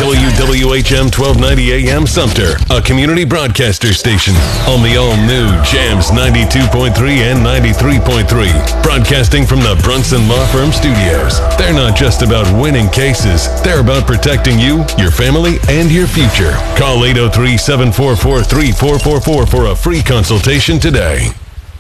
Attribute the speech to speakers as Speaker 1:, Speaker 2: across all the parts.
Speaker 1: WWHM 1290 AM Sumter, a community broadcaster station on the all-new Jams 92.3 and 93.3. Broadcasting from the Brunson Law Firm Studios. They're not just about winning cases. They're about protecting you, your family, and your future. Call 803-744-3444 for a free consultation today.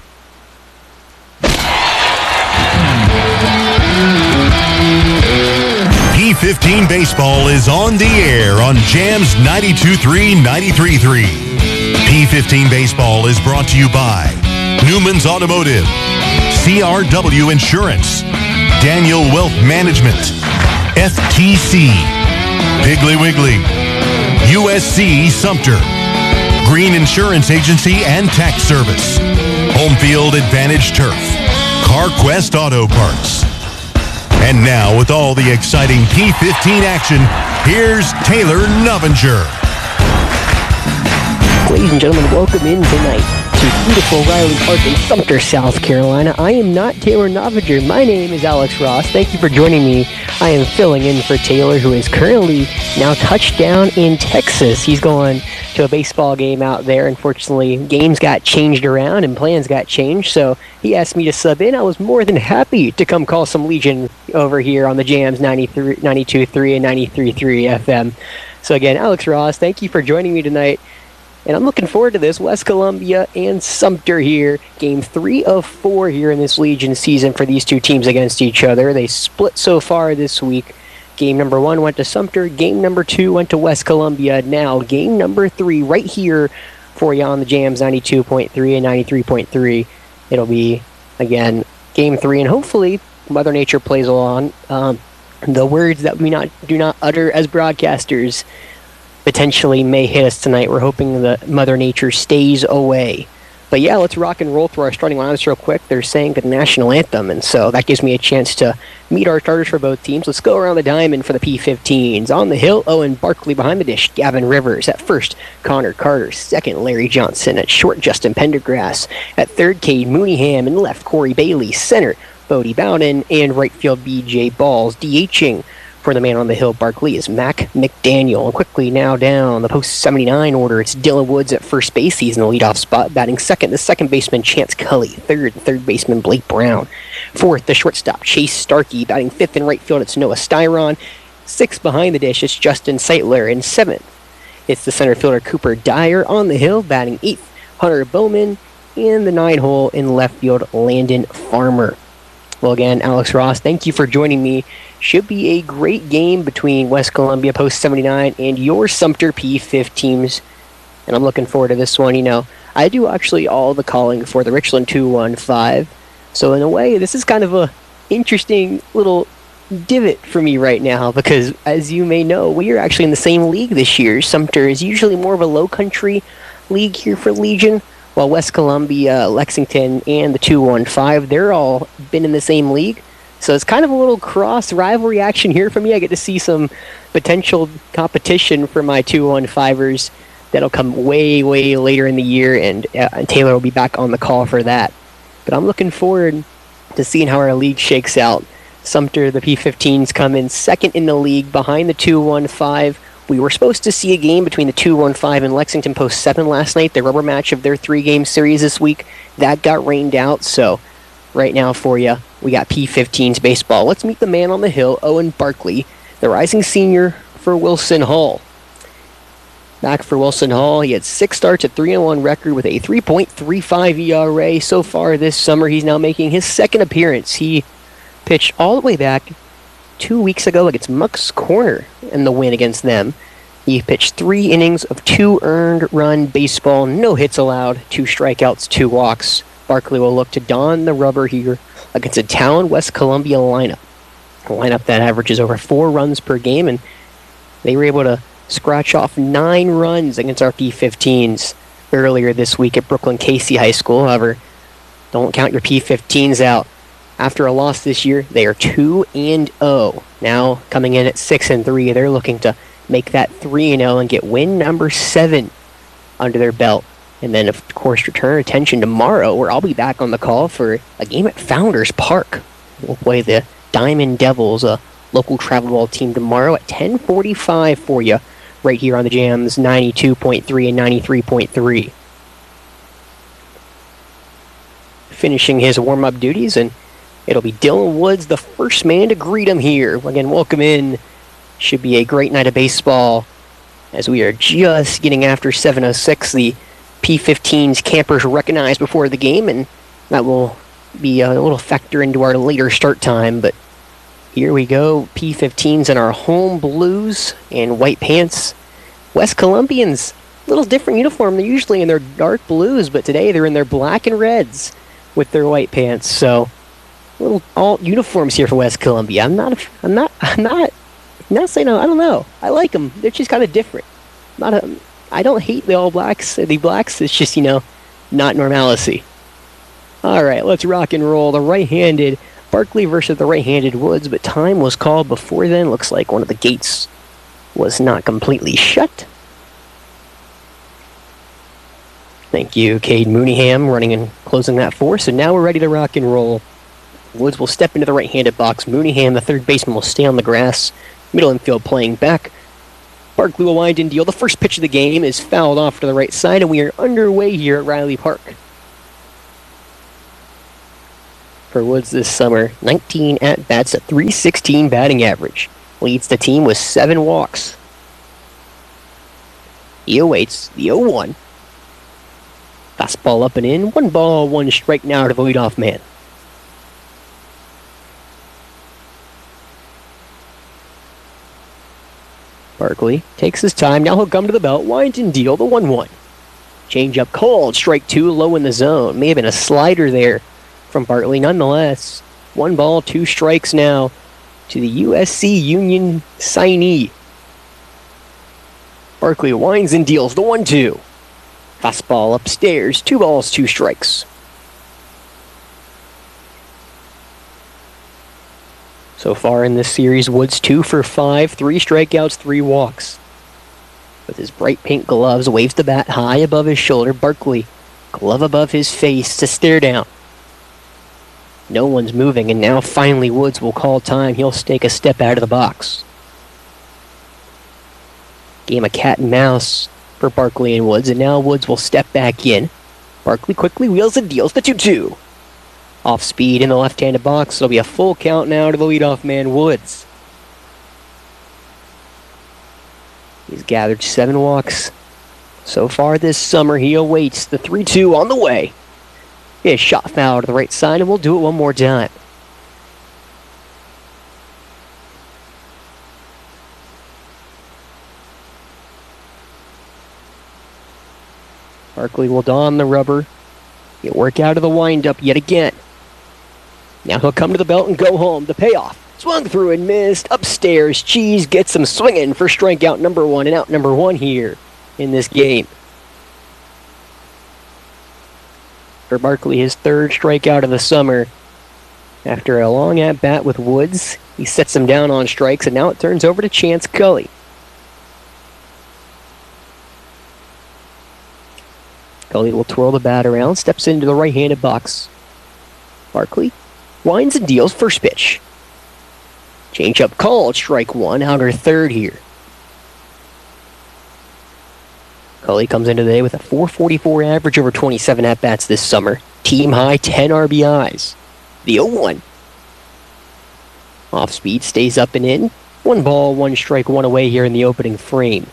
Speaker 2: P15 Baseball is on the air on Jams 92.3, 93.3. P15 Baseball is brought to you by Newman's Automotive, CRW Insurance, Daniel Wealth Management, FTC, Piggly Wiggly, USC Sumter, Green Insurance Agency and Tax Service, Homefield Advantage Turf, CarQuest Auto Parts. And now, with all the exciting P15 action, here's Taylor Novinger.
Speaker 3: Ladies and gentlemen, welcome in tonight to beautiful Riley Park in Sumter, South Carolina. I am not Taylor Novinger. My name is Alex Ross. Thank you for joining me. I am filling in for Taylor, who is currently now touched down in Texas. He's going to a baseball game out there. Unfortunately, games got changed around and plans got changed, so he asked me to sub in. I was more than happy to come call some Legion over here on the Jams 92.3 and 93.3 FM. So again, Alex Ross, thank you for joining me tonight. And I'm looking forward to this. West Columbia and Sumter here. Game 3 of 4 here in this Legion season for these two teams against each other. They split so far this week. Game number 1 went to Sumter. Game number 2 went to West Columbia. Now, game number 3 right here for you on the Jams 92.3 and 93.3. It'll be, again, game 3. And hopefully, Mother Nature plays along. The words that we do not utter as broadcasters potentially may hit us tonight. We're hoping that Mother Nature stays away. But yeah, let's rock and roll through our starting lineups real quick. They're saying the national anthem, and so that gives me a chance to meet our starters for both teams. Let's go around the diamond for the P15s. On the hill, Owen Barkley. Behind the dish, Gavin Rivers. At first, Connor Carter. Second, Larry Johnson. At short, Justin Pendergrass. At third, Cade Mooneyham. And left, Corey Bailey. Center, Bodie Bowden. And right field, B.J. Balls. DHing for the man on the hill, Barkley, is Mac McDaniel. And quickly now down the post 79 order, it's Dylan Woods at first base. He's in the leadoff spot. Batting second, the second baseman, Chance Cully. Third baseman, Blake Brown. Fourth, the shortstop, Chase Starkey. Batting fifth in right field, it's Noah Styron. Sixth behind the dish, it's Justin Seitler. And seventh, it's the center fielder, Cooper Dyer. On the hill, batting eighth, Hunter Bowman. And the 9-hole in left field, Landon Farmer. Well, again, Alex Ross, thank you for joining me. Should be a great game between West Columbia Post 79 and your Sumter P15 teams. And I'm looking forward to this one. You know, I do actually all the calling for the Richland 215. So in a way, this is kind of a interesting little divot for me right now because, as you may know, we are actually in the same league this year. Sumter is usually more of a low country league here for Legion, while West Columbia, Lexington, and the 215, they're all been in the same league. So it's kind of a little cross rivalry action here for me. I get to see some potential competition for my 215ers that'll come way, way later in the year, and Taylor will be back on the call for that. But I'm looking forward to seeing how our league shakes out. Sumter, the P15s, come in second in the league behind the 215. We were supposed to see a game between the 215 and Lexington Post 7 last night, the rubber match of their 3-game series this week. That got rained out, so right now for you, we got P15's baseball. Let's meet the man on the hill, Owen Barkley, the rising senior for Wilson Hall. Back for Wilson Hall, he had 6 starts, a 3-1 record with a 3.35 ERA. So far this summer, he's now making his second appearance. He pitched all the way back 2 weeks ago against Muck's Corner in the win against them. He pitched 3 innings of 2 earned run baseball, no hits allowed, 2 strikeouts, 2 walks. Barkley will look to don the rubber here against a Talon West Columbia lineup. A lineup that averages over 4 runs per game, and they were able to scratch off 9 runs against our P15s earlier this week at Brooklyn Casey High School. However, don't count your P15s out. After a loss this year, they are 2-0. Now coming in at 6-3, they're looking to make that 3-0 and get win number 7 under their belt. And then, of course, return attention tomorrow, where I'll be back on the call for a game at Founders Park. We'll play the Diamond Devils, a local travel ball team tomorrow at 10:45 for you, right here on the Jams 92.3 and 93.3. Finishing his warm-up duties, and it'll be Dylan Woods, the first man to greet him here. Again, welcome in. Should be a great night of baseball as we are just getting after 7:06. The P15's campers recognized before the game, and that will be a little factor into our later start time, but here we go. P15's in our home blues and white pants. West Columbians, a little different uniform. They're usually in their dark blues, but today they're in their black and reds with their white pants. So, little alt uniforms here for West Columbia. I'm not saying no. I don't know. I like them. They're just kind of different. I don't hate the all blacks. The blacks. It's just not normalcy. All right, let's rock and roll. The right-handed Barkley versus the right-handed Woods, but time was called before then. Looks like one of the gates was not completely shut. Thank you, Cade Mooneyham, running and closing that for us. So now we're ready to rock and roll. Woods will step into the right-handed box. Mooneyham, the third baseman, will stay on the grass. Middle infield playing back. Barkley will wind and deal. The first pitch of the game is fouled off to the right side, and we are underway here at Riley Park. For Woods this summer, 19 at-bats, a .316 batting average. Leads the team with 7 walks. He awaits the 0-1. Fastball up and in. 1 ball, 1 strike now to the leadoff man. Barkley takes his time. Now he'll come to the belt. Winds and deal the 1-1. Change up called. Strike 2 low in the zone. May have been a slider there from Barkley. Nonetheless, 1 ball, 2 strikes now to the USC Union signee. Barkley winds and deals the 1-2. Fastball upstairs. 2 balls, 2 strikes. So far in this series, Woods 2 for 5, 3 strikeouts, 3 walks. With his bright pink gloves, waves the bat high above his shoulder. Barkley, glove above his face to stare down. No one's moving, and now finally Woods will call time. He'll take a step out of the box. Game of cat and mouse for Barkley and Woods, and now Woods will step back in. Barkley quickly wheels and deals the 2-2. Off speed in the left-handed box. It'll be a full count now to the leadoff man, Woods. He's gathered 7 walks so far this summer. He awaits the 3-2 on the way. He has shot foul to the right side, and we'll do it one more time. Barkley will don the rubber. He'll work out of the windup yet again. Now he'll come to the belt and go home. The payoff. Swung through and missed. Upstairs, Cheese gets him swinging for strikeout number 1 and out number 1 here in this game. For Barkley, his 3rd strikeout of the summer. After a long at-bat with Woods, he sets him down on strikes, and now it turns over to Chance Cully. Cully will twirl the bat around, steps into the right-handed box. Barkley winds and deals first pitch. Change-up called, strike 1, outer third here. Cully comes in today with a .444 average over 27 at-bats this summer. Team high 10 RBIs. The 0-1. Off speed, stays up and in. 1 ball, 1 strike, 1 away here in the opening frame.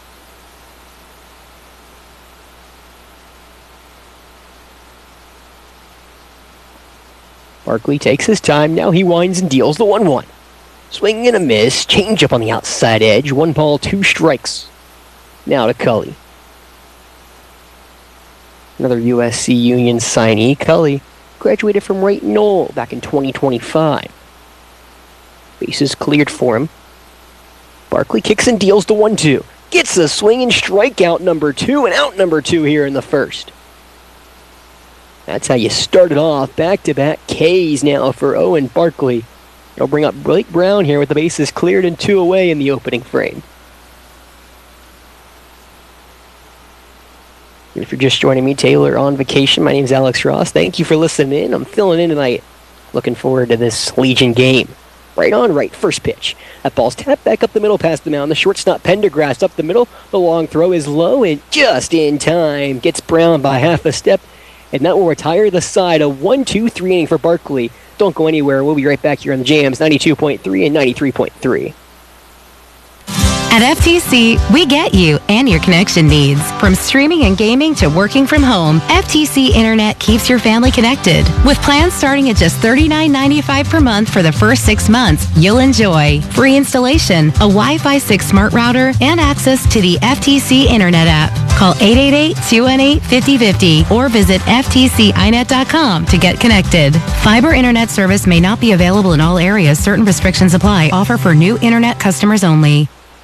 Speaker 3: Barkley takes his time. Now he winds and deals the 1-1. Swing and a miss. Change up on the outside edge. 1 ball, 2 strikes. Now to Cully. Another USC Union signee. Cully graduated from Wright Knoll back in 2025. Bases cleared for him. Barkley kicks and deals the 1-2. Gets a swing and strikeout number 2 and out number 2 here in the first. That's how you start it off. Back-to-back Ks now for Owen Barkley. It'll bring up Blake Brown here with the bases cleared and 2 away in the opening frame. And if you're just joining me, Taylor, on vacation, my name's Alex Ross. Thank you for listening in. I'm filling in tonight. Looking forward to this Legion game. right on right. First pitch. That ball's tapped back up the middle past the mound. The shortstop Pendergrass up the middle. The long throw is low and just in time. Gets Brown by half a step. And that will retire the side. A 1-2-3 inning for Barkley. Don't go anywhere. We'll be right back here on the Jams 92.3 and 93.3.
Speaker 4: At FTC, we get you and your connection needs. From streaming and gaming to working from home, FTC Internet keeps your family connected. With plans starting at just $39.95 per month for the first 6 months, you'll enjoy free installation, a Wi-Fi 6 smart router, and access to the FTC Internet app. Call 888-218-5050 or visit ftcinet.com to get connected. Fiber Internet service may not be available in all areas. Certain restrictions apply. Offer for new Internet customers only.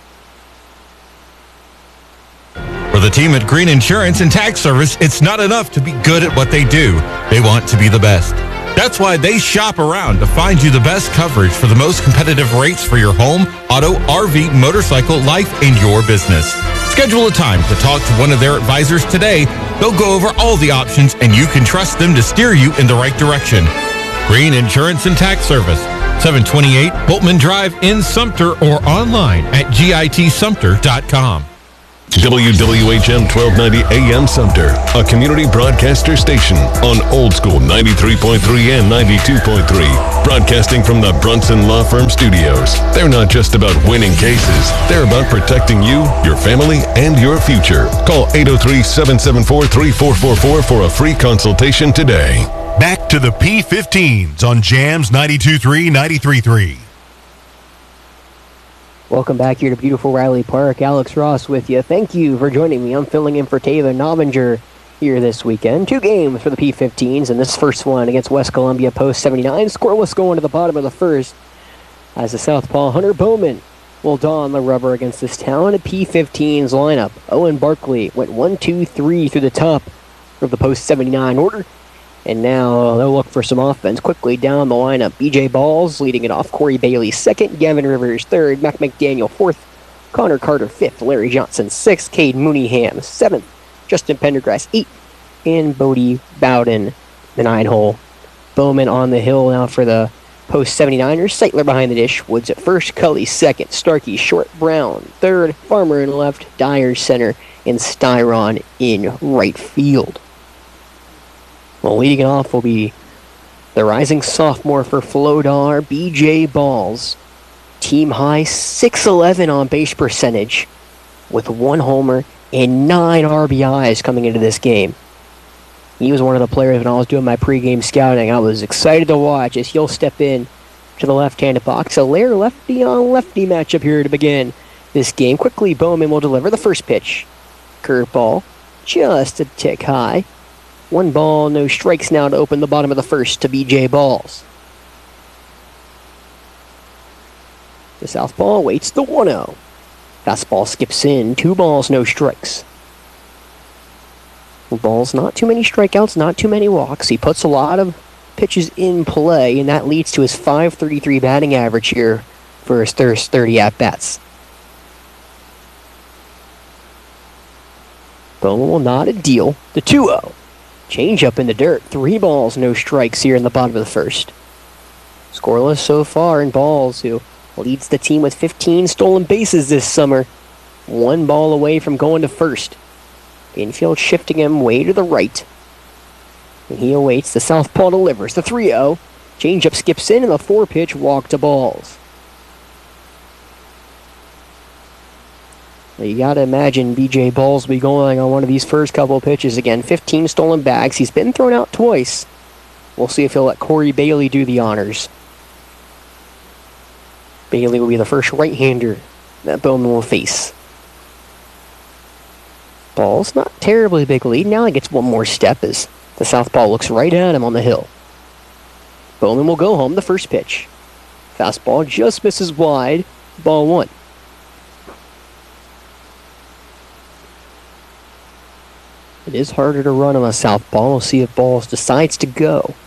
Speaker 5: For the team at Green Insurance and Tax Service, it's not enough to be good at what they do. They want to be the best. That's why they shop around to find you the best coverage for the most competitive rates for your home, auto, RV, motorcycle, life, and your business. Schedule a time to talk to one of their advisors today. They'll go over all the options, and you can trust them to steer you in the right direction. Green Insurance and Tax Service, 728 Boltman Drive in Sumter, or online at gitsumter.com.
Speaker 1: WWHM 1290 AM Sumter, a community broadcaster station on Old School 93.3 and 92.3, broadcasting from the Brunson Law Firm Studios. They're not just about winning cases, they're about protecting you, your family, and your future. Call 803-774-3444 for a free consultation today.
Speaker 2: Back to the P15s on Jams 92.3, 93.3.
Speaker 3: Welcome back here to beautiful Riley Park. Alex Ross with you. Thank you for joining me. I'm filling in for Taylor Novinger here this weekend. 2 games for the P15s, and this first one against West Columbia Post 79. Scoreless going to the bottom of the first as the southpaw Hunter Bowman will don the rubber against this talented P15s lineup. Owen Barkley went 1-2-3 through the top of the Post 79 order. And now they'll look for some offense quickly down the lineup. BJ Balls leading it off. Corey Bailey second. Gavin Rivers third. Mac McDaniel fourth. Connor Carter fifth. Larry Johnson sixth. Cade Mooneyham seventh. Justin Pendergrass eighth. And Bodie Bowden the 9-hole. Bowman on the hill now for the Post 79ers. Seitler behind the dish. Woods at first. Cully second. Starkey short. Brown third. Farmer in left. Dyer center. And Styron in right field. Well, leading it off will be the rising sophomore for Flodar, BJ Balls. Team high 611 on base percentage with 1 homer and 9 RBIs coming into this game. He was one of the players when I was doing my pregame scouting. I was excited to watch as he'll step in to the left-handed box. A rare lefty-on-lefty matchup here to begin this game. Quickly, Bowman will deliver the first pitch. Curveball, just a tick high. 1 ball, no strikes now to open the bottom of the first to BJ Balls. The southpaw waits the 1-0. Fastball skips in. 2 balls, no strikes. Balls, not too many strikeouts, not too many walks. He puts a lot of pitches in play, and that leads to his .533 batting average here for his first 30 at-bats. Bowman will not a deal. The 2-0. Change up in the dirt. 3 balls, no strikes here in the bottom of the first. Scoreless so far in Balls, who leads the team with 15 stolen bases this summer. 1 ball away from going to first. Infield shifting him way to the right. And he awaits. The southpaw delivers. The 3-0. Changeup skips in, and the 4-pitch walk to Balls. You gotta imagine BJ Balls will be going on one of these first couple of pitches again. 15 stolen bags. He's been thrown out twice. We'll see if he'll let Corey Bailey do the honors. Bailey will be the first right-hander that Bowman will face. Balls, not terribly big lead. Now he gets 1 more step as the southpaw looks right at him on the hill. Bowman will go home the first pitch. Fastball just misses wide. Ball 1. It is harder to run on a southpaw. We'll see if Balls decides to go.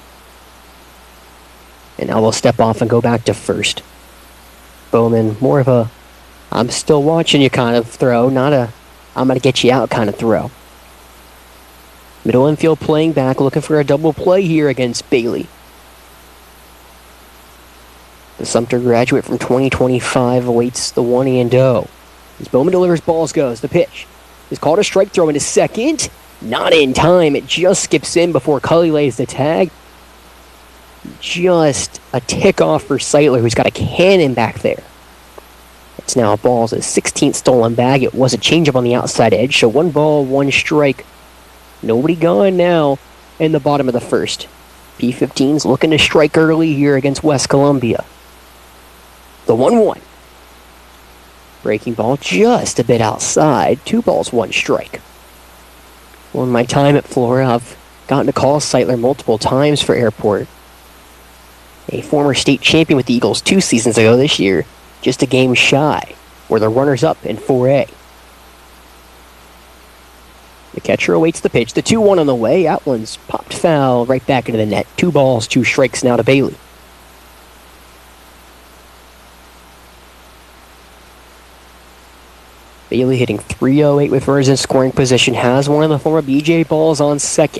Speaker 3: And now we'll step off and go back to first. Bowman, more of a I'm still watching you kind of throw, not a I'm going to get you out kind of throw. Middle infield playing back, looking for a double play here against Bailey. The Sumter graduate from 2025 awaits the 1-0. As Bowman delivers, balls goes. The pitch is called a strike throw into second. Not in time. It just skips in before Cully lays the tag. Just a tick off for Seitler, who's got a cannon back there. It's now a ball's 16th stolen bag. It was a changeup on the outside edge, so 1 ball, 1 strike. Nobody gone now in the bottom of the first. P15's looking to strike early here against West Columbia. The 1-1. Breaking ball just a bit outside. 2 balls, 1 strike. Well, in my time at Flora, I've gotten to call Seitler multiple times for Airport. A former state champion with the Eagles 2 seasons ago this year, just a game shy, where the runners-up in 4A. The catcher awaits the pitch. The 2-1 on the way. That one's popped foul right back into the net. 2 balls, 2 strikes now to Bailey. Bailey hitting .308 with runners in scoring position. Has one of the former BJ balls on second.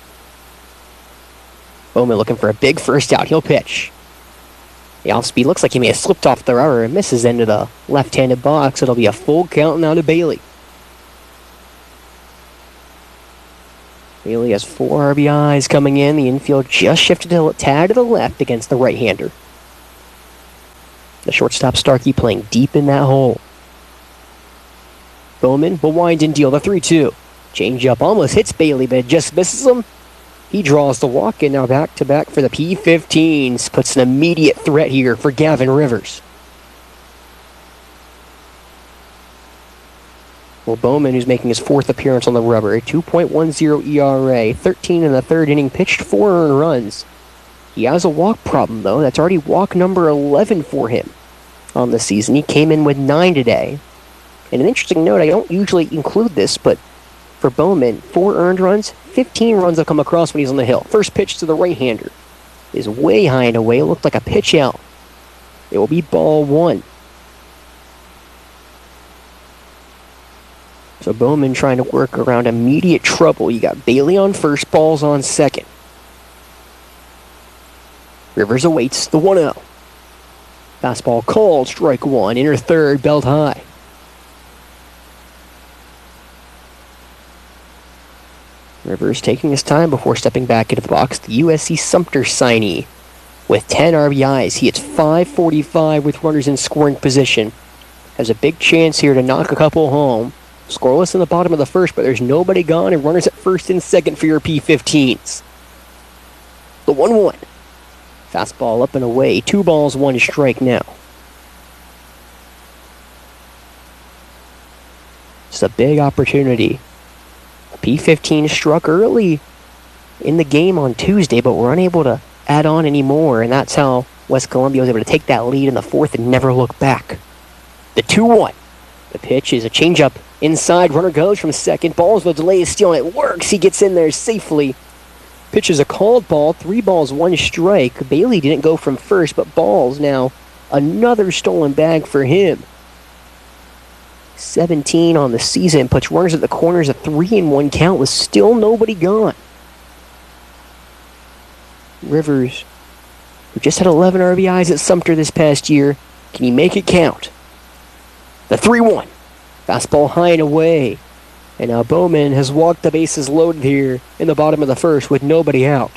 Speaker 3: Bowman looking for a big first out. He'll pitch. The off-speed looks like he may have slipped off the rubber and misses into the left-handed box. It'll be a full count now to Bailey. Bailey has 4 RBIs coming in. The infield just shifted a tad to the left against the right-hander. The shortstop Starkey playing deep in that hole. Bowman will wind and deal the 3-2. Change up almost hits Bailey, but it just misses him. He draws the walk, and now back-to-back for the P15s. Puts an immediate threat here for Gavin Rivers. Well, Bowman, who's making his 4th appearance on the rubber, 2.10 ERA, 13 in the 3rd inning, pitched 4 earned runs. He has a walk problem, though. That's already walk number 11 for him on the season. He came in with 9 today. And an interesting note, I don't usually include this, but for Bowman, 4 earned runs, 15 runs have come across when he's on the hill. First pitch to the right-hander is way high and away. It looked like a pitch out. It will be ball 1. So Bowman trying to work around immediate trouble. You got Bailey on first, balls on second. Rivers awaits the 1-0. Fastball called, strike 1, inner third, belt high. Rivers taking his time before stepping back into the box. The USC Sumter signee with 10 RBIs. He hits .545 with runners in scoring position. Has a big chance here to knock a couple home. Scoreless in the bottom of the first, but there's nobody gone, and runners at first and second for your P15s. The 1-1. Fastball up and away. 2 balls, 1 strike now. It's a big opportunity. P15 struck early in the game on Tuesday, but were unable to add on anymore, and that's how West Columbia was able to take that lead in the 4th and never look back. The 2-1. The pitch is a changeup inside. Runner goes from second. Balls will delay his steal, and it works. He gets in there safely. Pitch is a called ball. 3 balls, 1 strike. Bailey didn't go from first, but balls now another stolen bag for him. 17 on the season, puts runners at the corners, a 3-1 count with still nobody gone. Rivers, who just had 11 RBIs at Sumter this past year, can he make it count? The 3-1. Fastball high and away. And now Bowman has walked the bases loaded here in the bottom of the first with nobody out.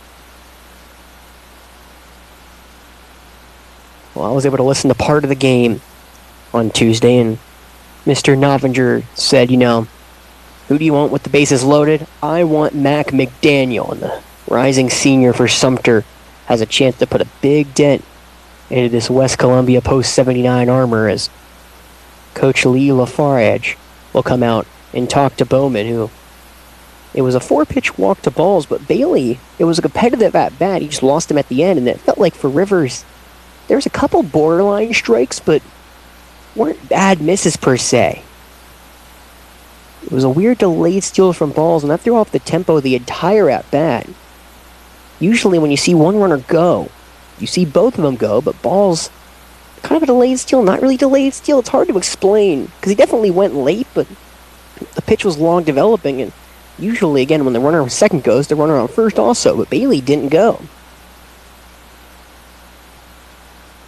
Speaker 3: Well, I was able to listen to part of the game on Tuesday, and Mr. Novinger said, who do you want with the bases loaded? I want Mac McDaniel. And the rising senior for Sumter has a chance to put a big dent into this West Columbia post-79 armor as Coach Lee Lafarge will come out and talk to Bowman, who it was a 4-pitch walk to balls, but Bailey, it was a competitive at-bat. He just lost him at the end, and it felt like for Rivers, there was a couple borderline strikes, but weren't bad misses per se. It was a weird delayed steal from balls, and that threw off the tempo of the entire at-bat. Usually when you see one runner go, you see both of them go, but balls, kind of a delayed steal, not really delayed steal. It's hard to explain, because he definitely went late, but the pitch was long developing, and usually, again, when the runner on second goes, the runner on first also, but Bailey didn't go.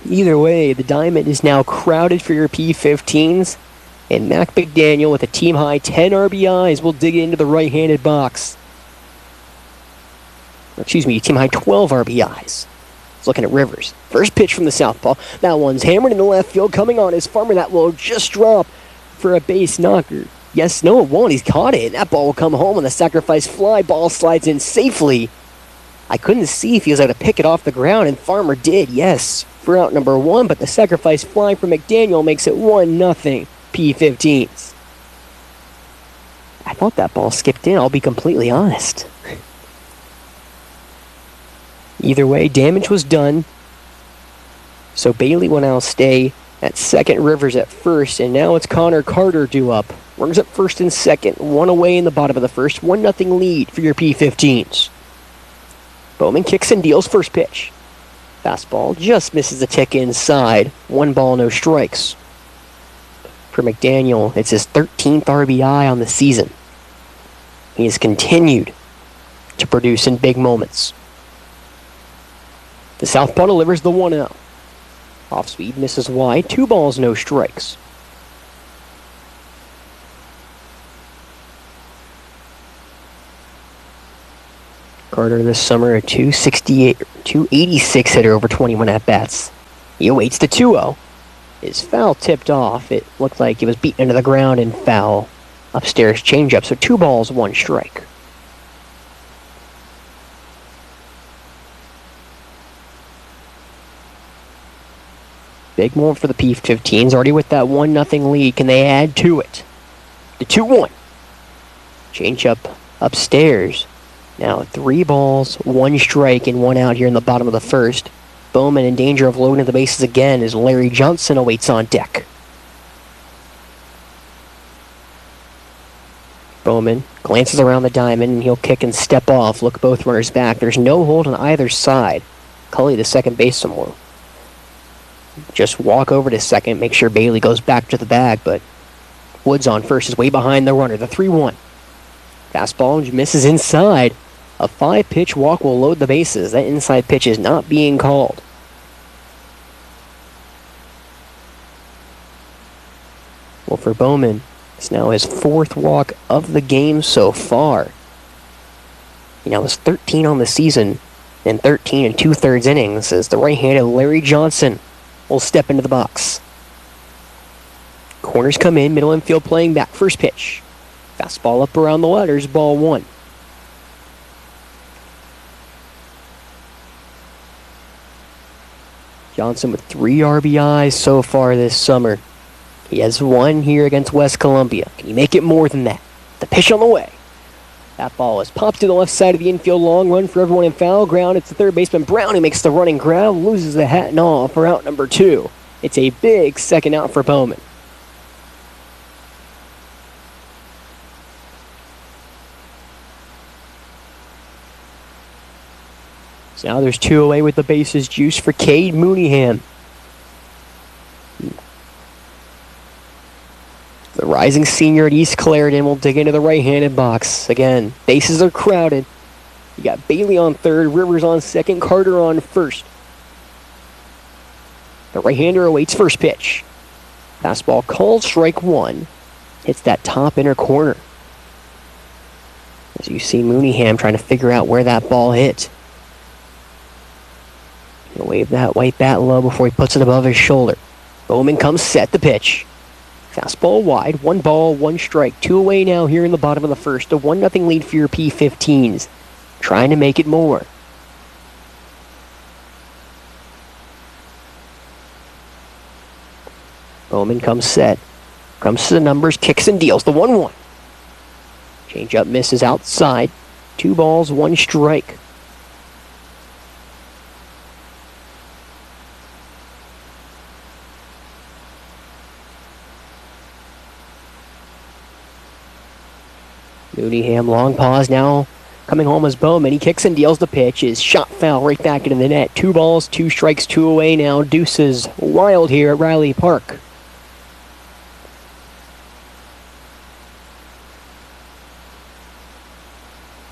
Speaker 3: Either way, the diamond is now crowded for your P15s, and Mac McDaniel with a team-high 10 RBIs will dig into the right-handed box. Team-high 12 RBIs. Looking at Rivers. First pitch from the southpaw. That one's hammered in the left field. Coming on is Farmer. That will just drop for a base knocker. Yes, no, it won't. He's caught it. That ball will come home on the sacrifice fly. Ball slides in safely. I couldn't see if he was able to pick it off the ground, and Farmer did, yes, for out number 1, but the sacrifice fly from McDaniel makes it 1-0 P15s. I thought that ball skipped in, I'll be completely honest. Either way, damage was done. So Bailey will now stay at second, Rivers at first, and now it's Connor Carter due up. Runners at first and second, 1 away in the bottom of the first, 1-0 lead for your P15s. Bowman kicks and deals first pitch. Fastball just misses a tick inside. 1 ball, no strikes. For McDaniel, it's his 13th RBI on the season. He has continued to produce in big moments. The southpaw delivers the 1-0. Off speed, misses wide. 2 balls, no strikes. Carter this summer a 286 hitter over 21 at-bats. He awaits the 2-0. His foul tipped off. It looked like it was beaten into the ground and foul. Upstairs changeup, so 2 balls, 1 strike. Big moment for the P15s. Already with that 1-0 lead. Can they add to it? The 2-1. Changeup upstairs. Now 3 balls, 1 strike, and 1 out here in the bottom of the first. Bowman in danger of loading the bases again as Larry Johnson awaits on deck. Bowman glances around the diamond and he'll kick and step off. Look both runners back. There's no hold on either side. Cully, the second baseman, will just walk over to second, make sure Bailey goes back to the bag, but Woods on first is way behind the runner. The 3-1. Fastball misses inside. A 5-pitch walk will load the bases. That inside pitch is not being called. Well, for Bowman, it's now his 4th walk of the game so far. He now has 13 on the season and 13 2/3 innings as the right-handed Larry Johnson will step into the box. Corners come in, middle infield playing back. First pitch. Fastball up around the letters, ball 1. Johnson with 3 RBIs so far this summer. He has 1 here against West Columbia. Can he make it more than that? The pitch on the way. That ball is popped to the left side of the infield. Long run for everyone in foul ground. It's the third baseman Brown who makes the running grab, loses the hat and all for out number 2. It's a big second out for Bowman. So now there's 2 away with the bases juice for Cade Mooneyham. The rising senior at East Clarendon will dig into the right-handed box. Again, bases are crowded. You got Bailey on third, Rivers on second, Carter on first. The right-hander awaits first pitch. Fastball called, strike 1. Hits that top inner corner. As you see Mooneyham trying to figure out where that ball hit. He'll wave that white bat low before he puts it above his shoulder. Bowman comes set, the pitch. Fastball wide, 1 ball, 1 strike. 2 away now here in the bottom of the first. A 1-0 lead for your P15s. Trying to make it more. Bowman comes set. Comes to the numbers, kicks and deals. The 1-1. Changeup misses outside. 2 balls, 1 strike. Mooneyham, long pause now. Coming home as Bowman. He kicks and deals the pitch. Is shot foul right back into the net. 2 balls, 2 strikes, 2 away now. Deuces wild here at Riley Park.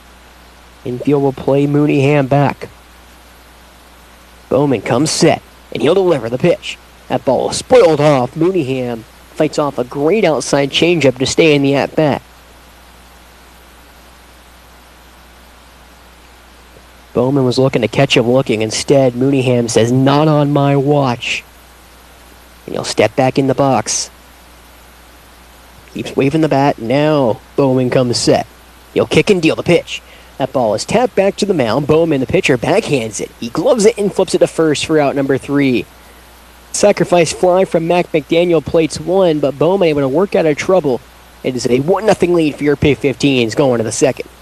Speaker 3: Infield will play Mooneyham back. Bowman comes set. and he'll deliver the pitch. That ball is spoiled off. Mooneyham fights off a great outside changeup to stay in the at-bat. Bowman was looking to catch him looking. Instead, Mooneyham says, "Not on my watch." And he'll step back in the box. Keeps waving the bat. Now Bowman comes set. He'll kick and deal the pitch. That ball is tapped back to the mound. Bowman, the pitcher, backhands it. He gloves it and flips it to first for out number 3. Sacrifice fly from Mac McDaniel, plates 1, but Bowman able to work out of trouble. It is a 1-0 lead for your P-15s going to the second.